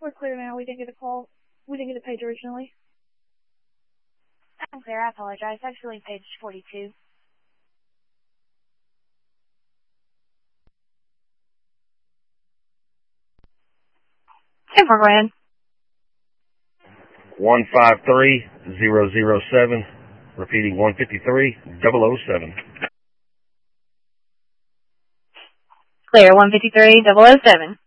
We're clear now. We didn't get a call. We didn't get a page originally. I'm clear. I apologize. Actually, page 42. Go ahead. 153007. Repeating 153007. Clear, 153007.